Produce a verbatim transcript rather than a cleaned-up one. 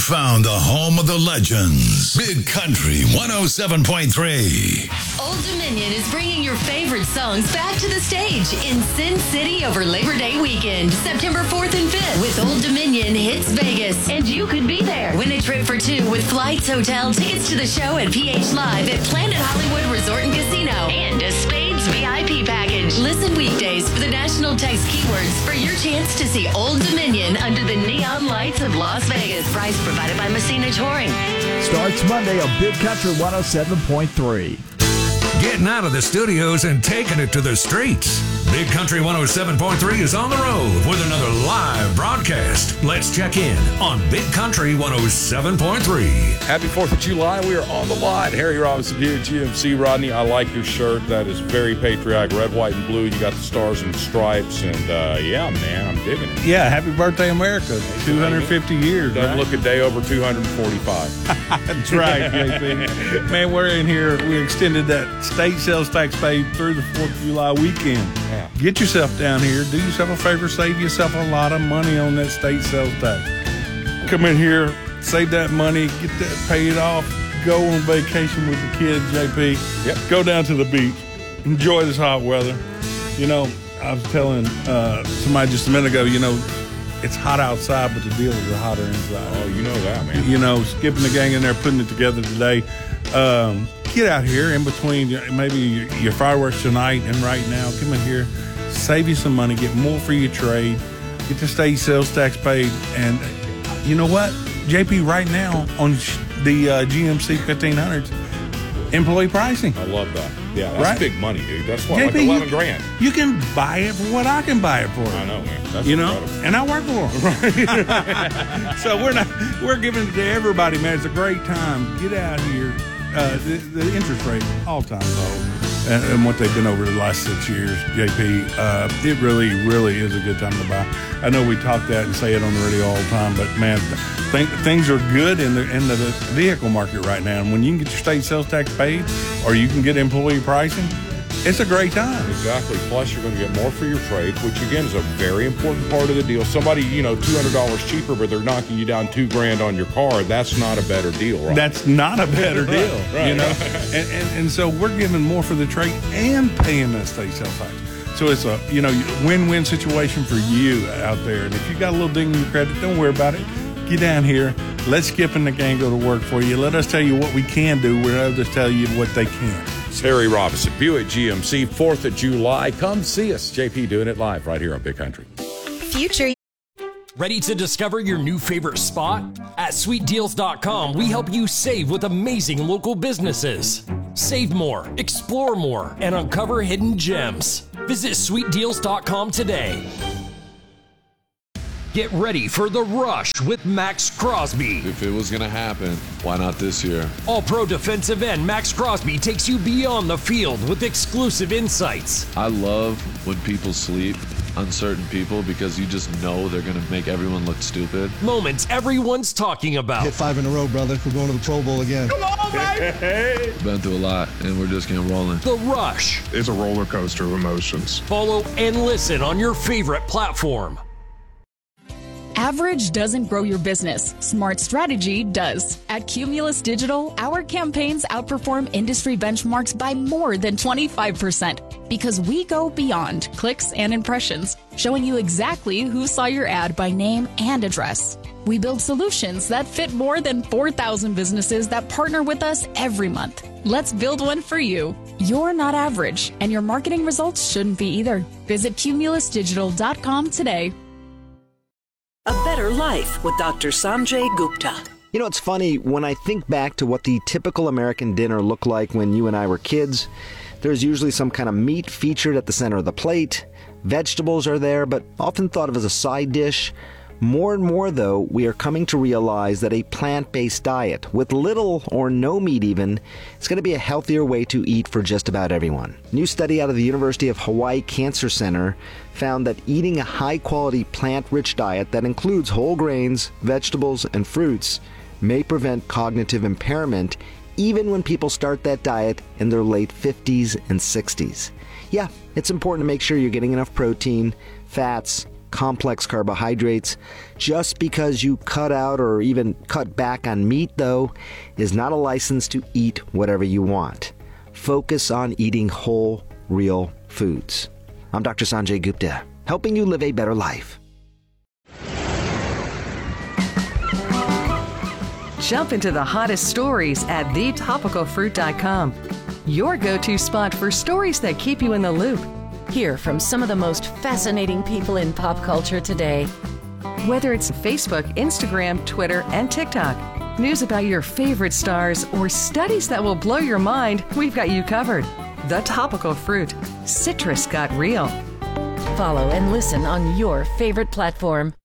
You've found the home of the legends. Big Country one oh seven point three. Old Dominion is bringing your favorite songs back to the stage in Sin City over Labor Day weekend, September fourth and fifth, with Old Dominion Hits Vegas. And you could be there. Win a trip for two with flights, hotel, tickets to the show, and P H Live at Planet Hollywood Resort and Casino, and a Spades V I P package. Listen weekdays for the national text keywords for your chance to see Old Dominion under the neon lights of Las Vegas. Prize provided by Messina Touring. Starts Monday on Big Country one oh seven point three. Getting out of the studios and taking it to the streets. Big Country one oh seven point three is on the road with another live broadcast. Let's check in on Big Country one oh seven point three. Happy fourth of July. We are on the line. Harry Robinson here at G M C. Rodney, I like your shirt. That is very patriotic. Red, white, and blue. You got the stars and stripes. And, uh, yeah, man, I'm digging it. Yeah, happy birthday, America. two hundred fifty years. Doesn't right? look a day over two hundred forty-five. That's right, J P. Man, we're in here. We extended that state sales tax pay through the fourth of July weekend. Yeah. Get yourself down here. Do yourself a favor. Save yourself a lot of money on that state sales tax. Come in here, save that money, get that paid off, go on vacation with the kids, J P. Yep. Go down to the beach. Enjoy this hot weather. You know, I was telling uh, somebody just a minute ago, you know, it's hot outside, but the deals are hotter inside. Oh, you know that, man. You know, skipping the gang in there, putting it together today. Um, get out here in between maybe your, your fireworks tonight and right now. Come in here, save you some money, get more for your trade, get the state sales tax paid. And you know what, J P, right now on the uh, G M C fifteen hundreds, employee pricing. I love that. Yeah, that's right? big money, dude. That's what, J P, like eleven you, grand. You can buy it for what I can buy it for. I know, man. That's you know, incredible. and I work for them. Right? So we're not we're giving it to everybody, man. It's a great time. Get out here. Uh, the, the interest rate all time low, and, and what they've been over the last six years, J P. Uh, it really, really is a good time to buy. I know we talk that and say it on the radio all the time, but man, th- things are good in the in the vehicle market right now. And when you can get your state sales tax paid, or you can get employee pricing, it's a great time. Exactly. Plus, you're going to get more for your trade, which, again, is a very important part of the deal. Somebody, you know, two hundred dollars cheaper, but they're knocking you down two grand on your car. That's not a better deal, right? That's not a better right, deal, right, you know? Right. And, and, and so we're giving more for the trade and paying that state sales tax. So it's a, you know, win-win situation for you out there. And if you got a little ding in your credit, don't worry about it. Get down here. Let Skip and the gang go to work for you. Let us tell you what we can do. We'll just tell you what they can. It's Harry Robinson, Buick G M C, fourth of July. Come see us. J P doing it live right here on Big Country. Future. Ready to discover your new favorite spot? At sweet deals dot com, we help you save with amazing local businesses. Save more, explore more, and uncover hidden gems. Visit sweet deals dot com today. Get ready for the rush with Max Crosby. If it was going to happen, why not this year? All-pro defensive end Max Crosby takes you beyond the field with exclusive insights. I love when people sleep, uncertain people, because you just know they're going to make everyone look stupid. Moments everyone's talking about. Hit five in a row, brother. We're going to the Pro Bowl again. Come on, baby! Been through a lot, and we're just getting rolling. The Rush. It's a roller coaster of emotions. Follow and listen on your favorite platform. Average doesn't grow your business. Smart strategy does. At Cumulus Digital, our campaigns outperform industry benchmarks by more than twenty-five percent because we go beyond clicks and impressions, showing you exactly who saw your ad by name and address. We build solutions that fit more than four thousand businesses that partner with us every month. Let's build one for you. You're not average, and your marketing results shouldn't be either. Visit cumulus digital dot com today. A Better Life with Doctor Sanjay Gupta. You know, it's funny, when I think back to what the typical American dinner looked like when you and I were kids, there's usually some kind of meat featured at the center of the plate. Vegetables are there, but often thought of as a side dish. More and more, though, we are coming to realize that a plant-based diet, with little or no meat even, is going to be a healthier way to eat for just about everyone. A new study out of the University of Hawaii Cancer Center found that eating a high-quality plant-rich diet that includes whole grains, vegetables, and fruits may prevent cognitive impairment even when people start that diet in their late fifties and sixties. Yeah, it's important to make sure you're getting enough protein, fats, complex carbohydrates. Just because you cut out or even cut back on meat, though, is not a license to eat whatever you want. Focus on eating whole, real foods. I'm Doctor Sanjay Gupta, helping you live a better life. Jump into the hottest stories at the topical fruit dot com. Your go-to spot for stories that keep you in the loop. Hear from some of the most fascinating people in pop culture today. Whether it's Facebook, Instagram, Twitter, and TikTok, news about your favorite stars, or studies that will blow your mind, we've got you covered. The Topical Fruit. Citrus got real. Follow and listen on your favorite platform.